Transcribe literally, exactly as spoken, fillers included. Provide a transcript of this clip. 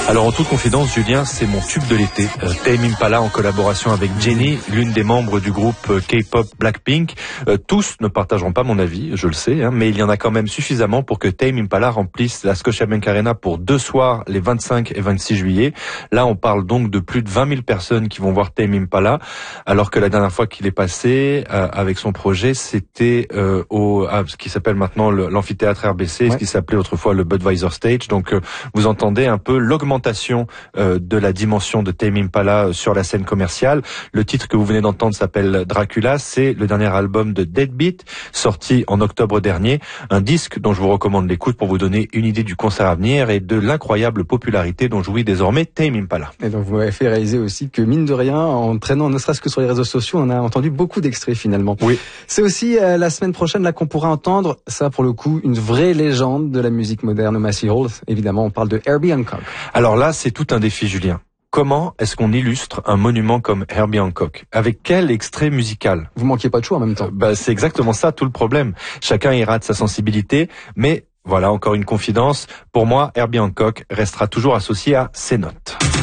Alors en toute confidence, Julien, c'est mon tube de l'été. Euh, Tame Impala en collaboration avec Jennie, l'une des membres du groupe euh, K-pop Blackpink. Euh, tous ne partageront pas mon avis, je le sais, hein, mais il y en a quand même suffisamment pour que Tame Impala remplisse la Scotiabank Arena pour deux soirs les vingt-cinq et vingt-six juillet. Là, on parle donc de plus de vingt mille personnes qui vont voir Tame Impala, alors que la dernière fois qu'il est passé euh, avec son projet, c'était euh, au ah, ce qui s'appelle maintenant le, l'amphithéâtre R B C, ouais. Ce qui s'appelait autrefois le Budweiser Stage. Donc, euh, vous entendez un peu l'augmentation Euh, de la dimension de Tame Impala sur la scène commerciale. Le titre que vous venez d'entendre s'appelle Dracula, c'est le dernier album de Deadbeat, sorti en octobre dernier, un disque dont je vous recommande l'écoute pour vous donner une idée du concert à venir et de l'incroyable popularité dont jouit désormais Tame Impala. Et donc vous m'avez fait réaliser aussi que mine de rien, en traînant ne serait-ce que sur les réseaux sociaux, on a entendu beaucoup d'extraits finalement. Oui. C'est aussi euh, la semaine prochaine là qu'on pourra entendre, ça pour le coup, une vraie légende de la musique moderne, Massey Hall. Évidemment, on parle de Herbie Hancock. Alors là, c'est tout un défi, Julien. Comment est-ce qu'on illustre un monument comme Herbie Hancock? Avec quel extrait musical? Vous manquiez pas de choix en même temps. Euh, bah, c'est exactement ça tout le problème. Chacun ira de sa sensibilité, mais voilà, encore une confidence. Pour moi, Herbie Hancock restera toujours associé à ses notes.